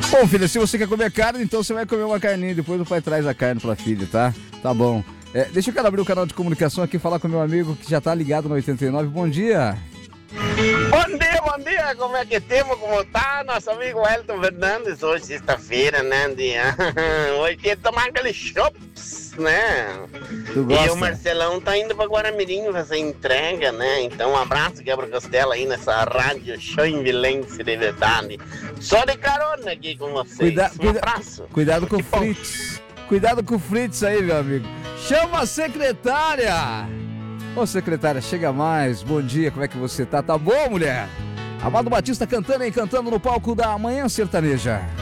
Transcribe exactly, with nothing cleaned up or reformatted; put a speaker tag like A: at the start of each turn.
A: Bom, filha, se você quer comer carne, então você vai comer uma carninha. Depois o pai traz a carne pra filha, tá? Tá bom. É, deixa eu quero abrir o canal de comunicação aqui e falar com o meu amigo que já tá ligado no oitenta e nove. Bom dia.
B: Bom dia, bom dia, como é que temos, como tá? Nosso amigo Elton Fernandes, hoje sexta-feira, né, dia? Hoje ia tomar aquele chops, né?
A: Tu gosta?
B: E o Marcelão tá indo pra Guaramirim fazer entrega, né? Então um abraço, quebra-costela aí nessa rádio Joinvilense de verdade. Só de carona aqui com vocês,
A: Cuida,
B: um
A: cuida,
B: abraço.
A: Cuidado com o
B: Que bom.
A: Fritz. Cuidado com o Fritz aí, meu amigo. Chama a secretária. Ô, secretária, chega mais. Bom dia, como é que você tá? Tá bom, mulher? Amado Batista cantando e cantando no palco da Manhã Sertaneja.